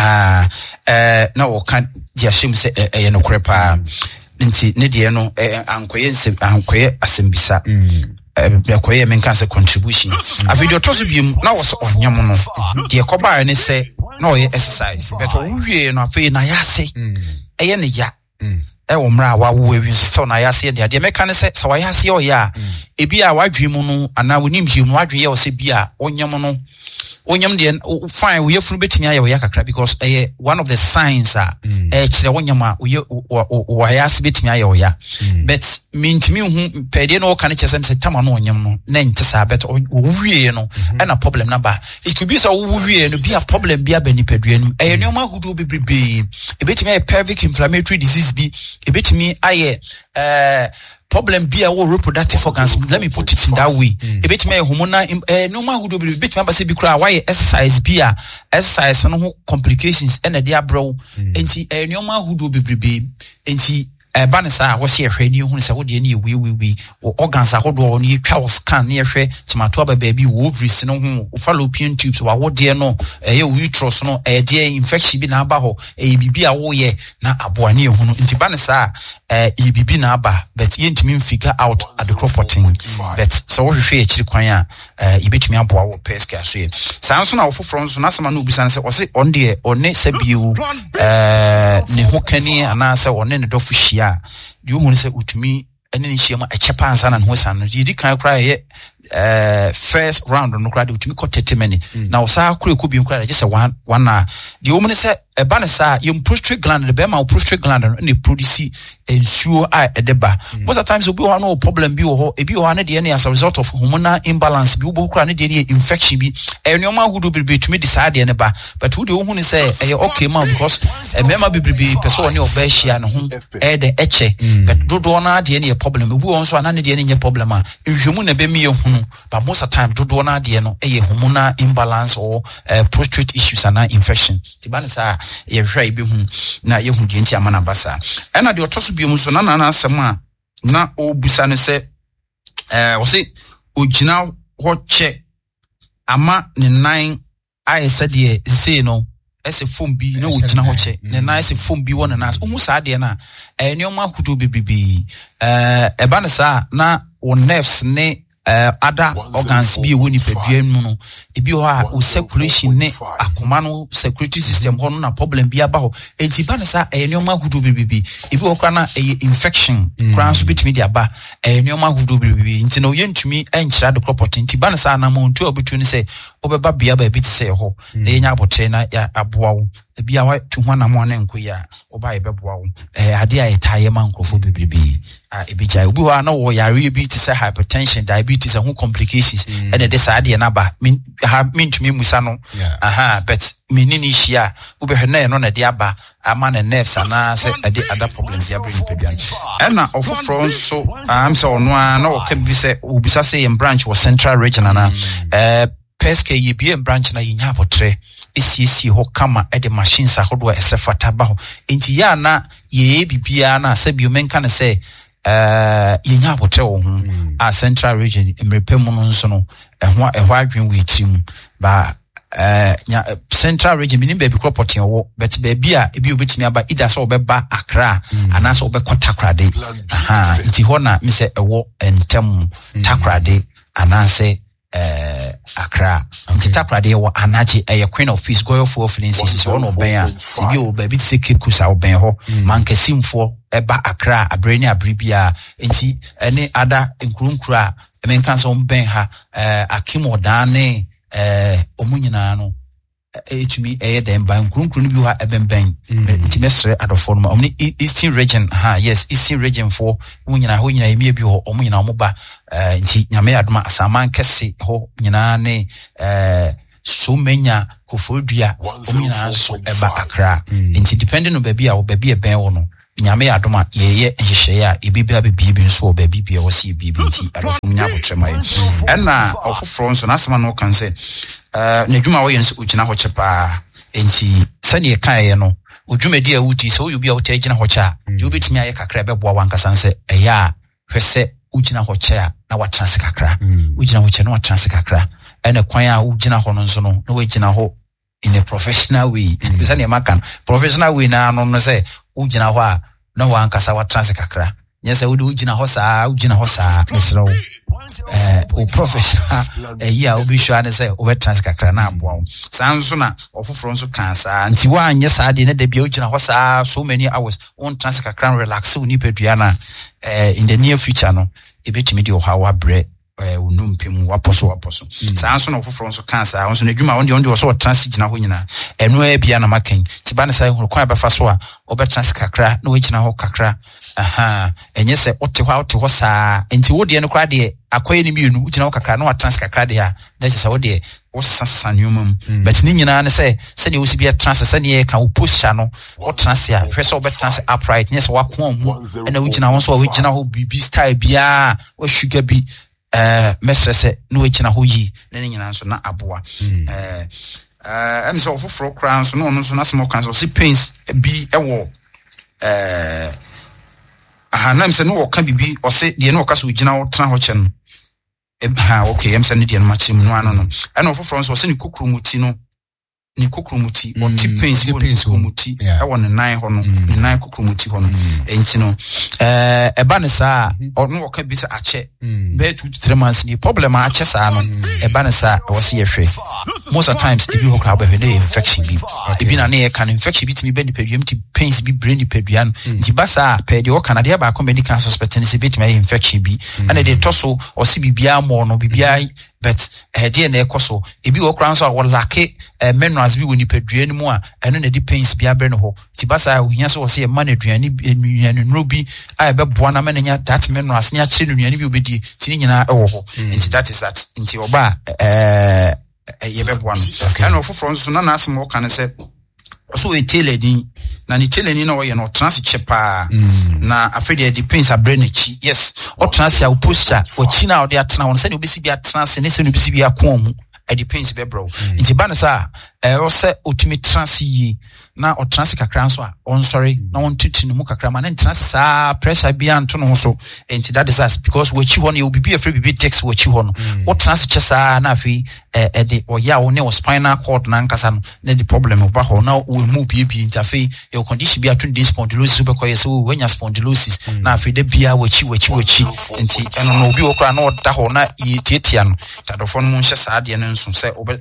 na o kan dia shim se eye no krepa nti ne de no ankoye asembisa bekoye menka se contribution a video toso biem na wo so onyam no de koba ne se na o ye exercise but o wie no afi na yase eye ne ya wo mra wa wo ewi so na yase de meka ne se wa yase o ya ebi a wadwe mu no ana wonim hie mu wadwe ye o se bi a onyam no onyam de fine we yefunu betimi aye we yakakra because one of the signs kire wonyam a we yase betimi aye we ya but mintimi hu pede no ka ne chesem se tama no onyam no na ntesa bet wie no na problem na ba it could be so wie no be a problem bi abani padua nim no ma hudu bebrebe ebetimi aye pelvic inflammatory disease bi ebetimi aye problem be a reproductive organs. Let me put it in that way. Ebet me hormonal no ma hudo be bet me say bi kra why exercise be a exercise no complications and dey abro enti no ma hudo bebrebe enti banisa wo se ehwe ni hu se wo de na we organs ahodo no twa scan na ehwe tomato aba baabi wo ovaries no hu fallopian tubes wa wo de no uterus no de infection bi na aba ho bibi a wo ye na aboane hu no nti banisa bibi na aba but yentimi figure out at the cropping but so wo hwehwe ekiri kwan a ibetumi aboa wo peska so ye sanso na wo foforo nso na sama no obisa se o se on de one sabiu ne hokani ana se one ne dofo hia di ohun se utumi ene ne hia ma echepa ansa na ho san no di kan kra ye first round no kra de utumi ko 30 minutes na wo sa kra ko bi kra je se one na di ohun se eba ne sa yem prostate gland the bema prostate gland no ne produce ensuo a edeba most of times obi ho no problem bi wo ho ebi ho na de ne as a result of hormonal imbalance bi wo kra ne de ne infection bi enoma hudu bi tumi decide ne ba but who de wo hu say okay man because mema bi person ne oba hia ne ho de eche but dodo na de ne problem obi won so ana ne de ne problem a nhwemu na be mi ehunu but most of time dodo na de no hormonal imbalance or prostate issues and infection tibane sa ye hwa ibe hu na ye hu de nti amana basa ena de otoso bi mu so na asem a na obusa ne se wo se ogina ho che ama ne nan ayese de se no ese fom bi na ogina ho che ne nan ese fom bi wona na ohu sa de na enoma hudo bebibi eba ne sa na o nerves ne other organs bi woni pedua mu no ebi ho a o circulation ne akoma no circulatory system ho no na problem bi aba ho enti ba ne sa enoma hudo bebibi ebi ho kwa na infection kran so bitimi di aba enoma hudo bebibi enti no yentumi enchira de property enti ba ne sa na mo ntu obetu ne se obeba bia ba bi te se ho na yenya abotre na ya aboa wo ebi a wa tu ho na mo na nkoya oba ye beboa wo ade a yetaye man krofo bebibi ebi jai obi ho na wo yare bi te se hypertension diabetes and complications and the side na ba mintumi musa no but menini hia obi hwe na no na de aba ama na nerves ana se ade other problems ya bring pebian na ofofro so am so no na o ka bi se obisa se in branch was central region na peske yebie branch na yinya abotre esi ho kama ede machines ahodo esefata ba ho enti ya na ye bibia na sabio menka ne se yenya abotre wo ho a central region emrepemu no nso no ehwa adwen we tim ba central region minim baby property wo but baby a ebi obetimi aba ida so obeba Accra ana so obekota Takrade enti ho na me se ewo entem Takrade ana se Accra nti Takrade wo anachi Queen of Peace Goyo for Finances so no ben a tibi o baby se kekusa o ben ho mankasimfo eba Accra abreni abribia nti ene ada nkrunkura menka so ben ha Akimodane omo nyina no etumi den ban krunkru bi ha ebenben intimesre adofo no omni eastern region eastern region for wo nyina ho nyina emi bi ho omo nyina omo ba nti nyame adoma asaman kese ho nyina ne so menya kofodua omo nyina so eba Accra nti depending on baby a wo baby eben wo no nyame adoma yeye nhihye a ebibia bebi nso o baby bia wo si bibi nti adofo nya botrema na ofofro nso na asema no kan se na dwuma wo yenso ugina ho chepa enti sane kae no odwumadi a wuti so obi a wuti agina ho cha de obetimi aye kakra beboa wankasa nse eya hwese ugina ho cha na watrans kakra ugina ho cha na watrans kakra ene kwan a ugina ho no nso no na wagina ho in a professional way bisa ne makan professional way na no say ugina ho a na wankasa watrans kakra nyese ugina ho saa mesro o professional ya obi sure ne say o trans kakra na aboa sanso na ofoforo nso kan saa nti wa anye saa de na da bia ugina ho saa so many hours on trans kakra relax uni pedua na in the near future no ebetimi de o ha wa bre unumpem waposo sanso na ofoforo nso kan saa nso na adwuma onde so trans gina ho nyina eno e bia na makan ti ba ne sai huru kwan abafa so a obe trans kakra na wagina ho kakra enye se ote ho saa enti wo de no kra de akoye ni mienu ugina ho kakra na wa trans kakra de a na se wo de wo sasa nyumam but ni nyina ne se ne wo si bia trans se ne ka wo posture no wo trans ya hwese wo be trans upright ne se wa ko mu na ugina ho so wa wagina ho bibi style bia wa sugar bi mesrese no wagina ho yi ne nyina nso na aboa so ofoforo kra nso no nso na small cancer si pains bi ewo nam se no woka bibi o se de no woka so ugina wo tena ho che no okay em se ne de no machim no ano no na ofoforo nso o se ni kokrumuti no ni kokrumuti o tipens kokrumuti e won nan ho no ni nan kokrumuti ho no enti no eba ne saa no woka bi se ache be 2 to 3 months ni problem ache saa no eba ne saa o se yehwe most of times if you hook be the infection bi ebi na ne can infection bi timi be ni pedua mti pains bi brain ni pedua no nti basa pe de o canada ba ko medical suspect ni se bit my infection bi and they toso o se bibia mo no bibia but de na ekoso ebi wo kran so a wo lake minerals bi woni pedua ni mu a eno na di pains bi abre no ho ti basa ohia so wo se man aduani nnuanu bi a be boa na mananya that minerals ni a kire nnuanu bi obedi ti nyina ewo ho nti that is that nti oba yebeboa no and ofoforo nso na asem wo kan se so e teleni na ni teleni na wo ye no trans chepa na afede de pains abre na chi yes o trans ya posture o chi na o de atena won se ne obisi bi trans ne se ne obisi bi akom e de pains be bro nti ba na sa o se otimi trans yi na o trans kakra nso a on sorry na won titinu mu kakra ma na trans sa pressure bi anto no so nti that is us because we chi ho no obibi afre bibi text we chi ho no o trans chesa na afi de o ya o ne o spinal cord na nkasa no na the problem ba ho na we mu bibi nti afi your condition bi atun this spondylosis be koye so when your spondylosis na afi de bia we chi nti eno no obi okra na o da ho na tietia no tadofo no mu hye sa de no nso se o be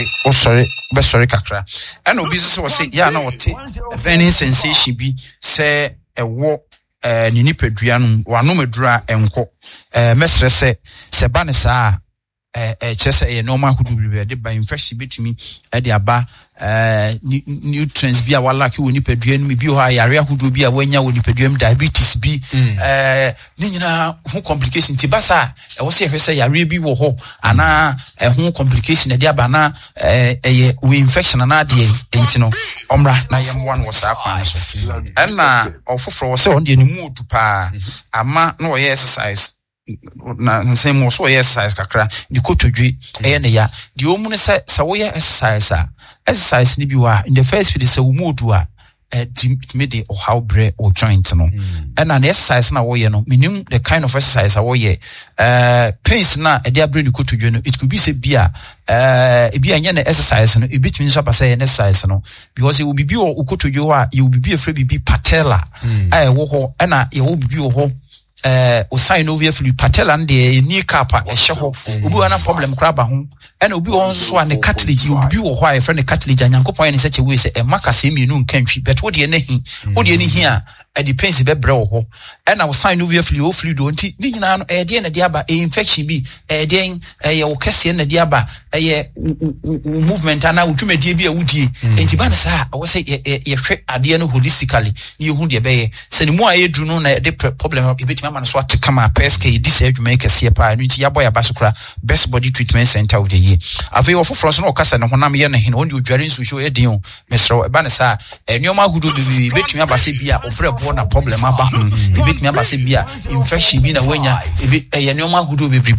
sorry kakra eno obi so say ya na wote burning sensation bi se ewo ni nipadua no wano medura enko mesrese se ba ne saa chese e normal hudu bi de by infection betumi e de aba nutrients bi a wala ki woni padua no bi ho ayare hudu bi a wanya woni padua m diabetes bi ni nyina ho complication ti basa e wo se hwese yare bi wo ho ana ho complication e de aba na we infection na de entino omra na yem one was akwan so na ofoforo wo se on de ni mood pa ama na wo exercise na nse mo so exercise kakra di kotodwe ne ya di omu ne se wo exercise ni bi wa in the first video se wo modu a me de o how bre o joint no and an exercise na wo ye no minim the kind of exercise a wo ye pains na e de abre di kotodwe no it could be se bia ebi anya na exercise no ebitimi nso pa say exercise no because it will be o kotodwe ho a you will be afraid be patella wo ho na ye wo bi wo ho o sign over flu patella and the knee cap a sheho obi wana problem kraba ho and obi won so an cartilage obi wo ho a friend cartilage anyankopon ne such a way say e maka se mienu nkantwi but wo de ne hi wo de ne hi a depends be bre wo ho na wo sign no via fluid nti ni nyina no de na de aba infection bi de wo kese na de aba movement ana wo dwumadie bi a wudie nti ba na sa wo say ye hwe ade no holistically ni hu de be ye se ni mu a yedu no na de problem e betima ma no so atekama peske di se adwuma kese pa no nti yabo ya ba so kra best body treatment center of the year afei wo foforo so no kasa ne honam ye na he no oni odware nsu hwe e din mesro ba na sa enioma hudo bi betima ba se bi a obrebo na problem aba ho e betima ba se bi a infection bi na wanya e enioma hudo bebre